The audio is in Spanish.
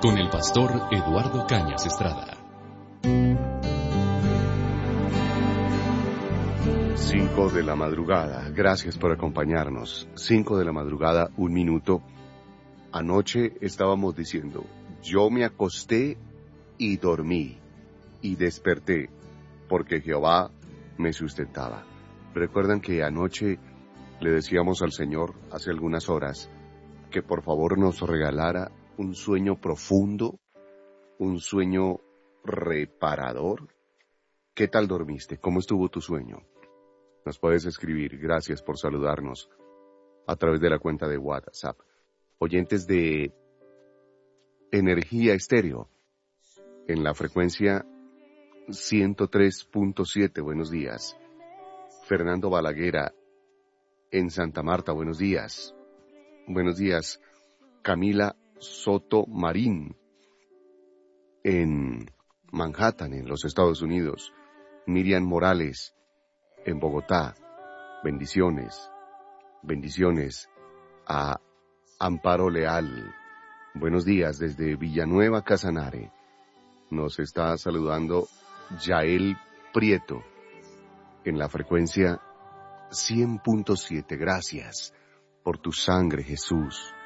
con el pastor Eduardo Cañas Estrada. 5 de la madrugada, gracias por acompañarnos. 5 de la madrugada, 1 minuto. Anoche estábamos diciendo, yo me acosté y dormí y desperté porque Jehová me sustentaba. Recuerdan que anoche le decíamos al Señor hace algunas horas que por favor nos regalara un sueño profundo, un sueño reparador. ¿Qué tal dormiste? ¿Cómo estuvo tu sueño? Nos puedes escribir, gracias por saludarnos a través de la cuenta de WhatsApp. Oyentes de Energía Estéreo, en la frecuencia 103.7, buenos días. Fernando Balaguera, en Santa Marta, buenos días. Buenos días, Camila Soto Marín, en Manhattan, en los Estados Unidos. Miriam Morales, en Bogotá. Bendiciones, bendiciones a Amparo Leal. Buenos días desde Villanueva, Casanare. Nos está saludando Yael Prieto, en la frecuencia 100.7. Gracias por tu sangre, Jesús.